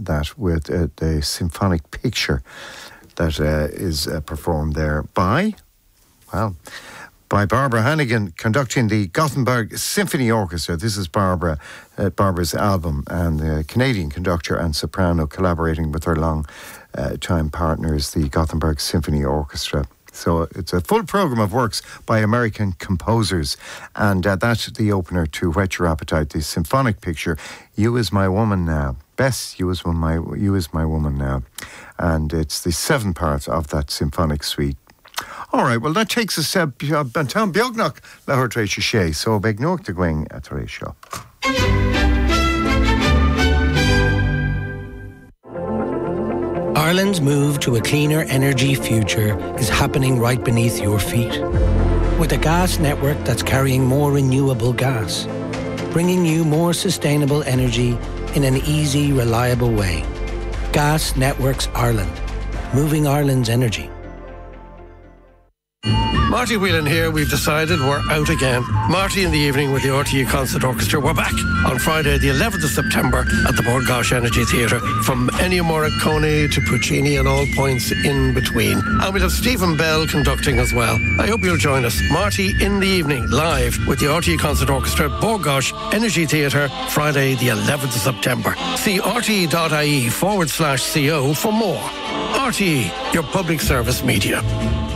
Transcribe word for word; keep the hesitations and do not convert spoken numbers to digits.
that with uh, the symphonic picture that uh, is uh, performed there by, well, by Barbara Hannigan, conducting the Gothenburg Symphony Orchestra. This is Barbara, uh, Barbara's album, and the Canadian conductor and soprano collaborating with her long-time partners, the Gothenburg Symphony Orchestra. So it's a full programme of works by American composers, and uh, that's the opener to Whet Your Appetite, the symphonic picture, You Is My Woman Now. Bess, You Is My, you is my Woman Now. And it's the seven parts of that symphonic suite. All right, well, that takes us to Bentown Beagnach Lahore Tréisio Shea. So big note to going at Tréisio. Ireland's move to a cleaner energy future is happening right beneath your feet. With a gas network that's carrying more renewable gas, bringing you more sustainable energy in an easy, reliable way. Gas Networks Ireland, moving Ireland's energy. Marty Whelan here. We've decided we're out again. Marty in the evening with the R T E Concert Orchestra. We're back on Friday the eleventh of September at the Bord Gáis Energy Theatre, from Ennio Morricone to Puccini and all points in between. And we'll have Stephen Bell conducting as well. I hope you'll join us. Marty in the evening, live with the R T E Concert Orchestra, Bord Gáis Energy Theatre, Friday the eleventh of September. See rte.ie forward slash co for more. R T E, your public service media.